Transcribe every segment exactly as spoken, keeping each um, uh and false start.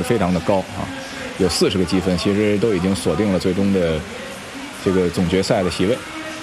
非常的高啊，有四十个积分，其实都已经锁定了最终的这个总决赛的席位。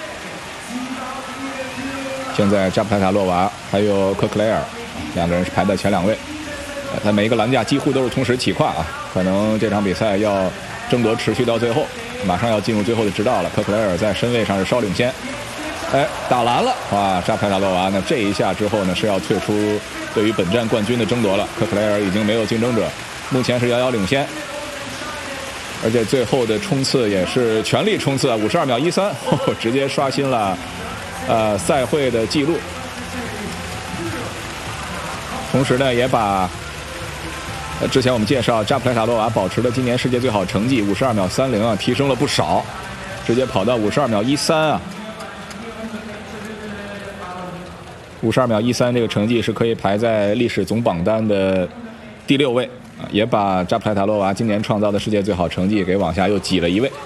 现在扎普泰塔洛娃还有科克雷尔两个人是排在前两位，他每一个栏架几乎都是同时起跨啊，可能这场比赛要争夺持续到最后，马上要进入最后的直道了。科克雷尔在身位上是稍领先。哎，打蓝了！哇，扎普泰塔洛娃呢？这一下之后呢，是要退出对于本站冠军的争夺了。科克雷尔已经没有竞争者，目前是遥遥领先。而且最后的冲刺也是全力冲刺啊，五十二秒一三，直接刷新了呃赛会的记录。同时呢，也把呃之前我们介绍扎普泰塔洛娃保持的今年世界最好成绩五十二秒三零啊，提升了不少，直接跑到五十二秒一三啊。五十二秒一三这个成绩是可以排在历史总榜单的第六位啊，也把扎普泰塔洛娃今年创造的世界最好成绩给往下又挤了一位。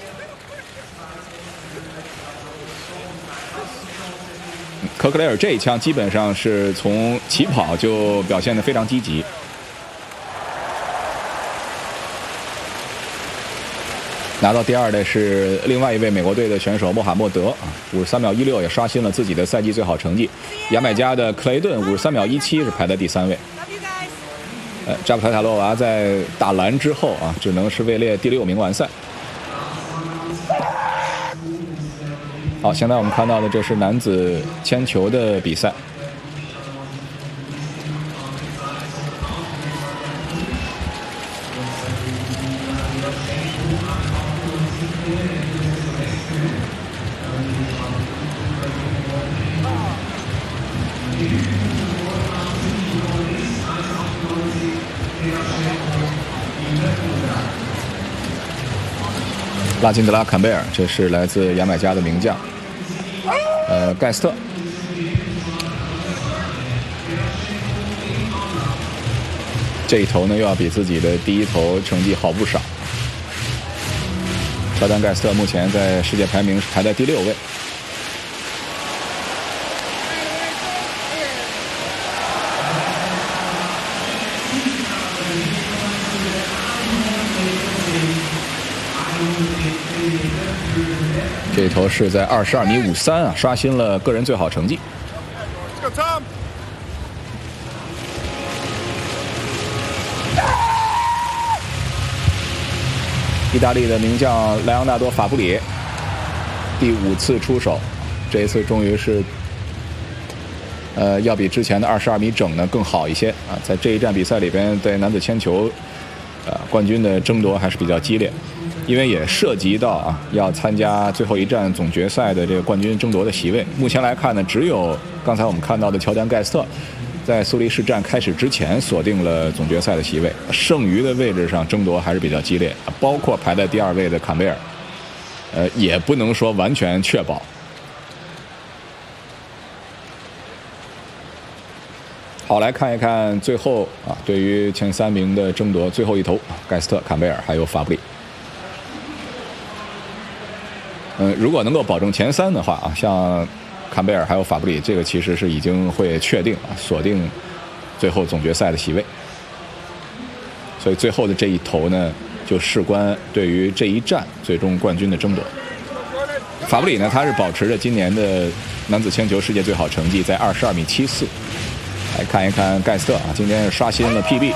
科克雷尔这一枪基本上是从起跑就表现得非常积极。拿到第二的是另外一位美国队的选手穆罕默德啊，五十三秒一六也刷新了自己的赛季最好成绩。牙买加的克雷顿五十三秒一七是排在第三位。呃，扎普泰塔洛娃在打蓝之后啊，只能是位列第六名完赛。好，现在我们看到的这是男子铅球的比赛。拉金德拉坎贝尔，这是来自牙买加的名将。呃，盖斯特。这一头呢，又要比自己的第一头成绩好不少。乔丹·盖斯特目前在世界排名是排在第六位。这一头是在二十二米五三啊，刷新了个人最好成绩。意大利的名将莱昂纳多·法布里第五次出手，这一次终于是呃要比之前的二十二米整呢更好一些啊。在这一站比赛里边，对男子铅球呃冠军的争夺还是比较激烈。因为也涉及到啊，要参加最后一站总决赛的这个冠军争夺的席位。目前来看呢，只有刚才我们看到的乔丹·盖斯特，在苏黎世站开始之前锁定了总决赛的席位，剩余的位置上争夺还是比较激烈，包括排在第二位的坎贝尔，呃，也不能说完全确保。好，来看一看最后啊，对于前三名的争夺，最后一头，盖斯特、坎贝尔还有法布里。嗯，如果能够保证前三的话啊，像坎贝尔还有法布里，这个其实是已经会确定啊，锁定最后总决赛的席位。所以最后的这一头呢，就事关对于这一站最终冠军的争夺。法布里呢，他是保持着今年的男子铅球世界最好成绩，在二十二米七四。来看一看盖斯特啊，今天是刷新了 P B。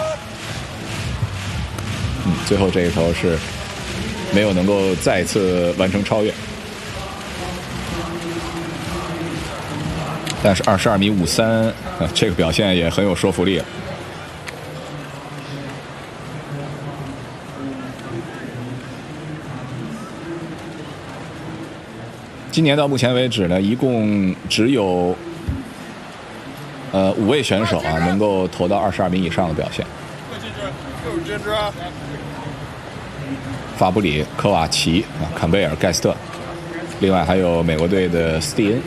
嗯，最后这一头是没有能够再次完成超越。但是二十二米五三，这个表现也很有说服力了。今年到目前为止呢，一共只有呃五位选手啊能够投到二十二米以上的表现。法布里、科瓦奇啊、坎贝尔、盖斯特，另外还有美国队的斯蒂恩。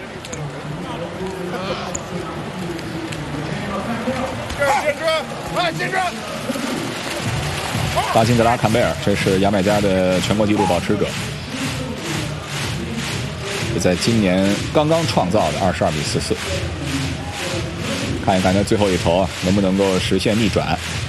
拉辛德拉·坎贝尔，这是牙买加的全国纪录保持者，是在今年刚刚创造的二十二米四四。看一看他最后一投啊，能不能够实现逆转。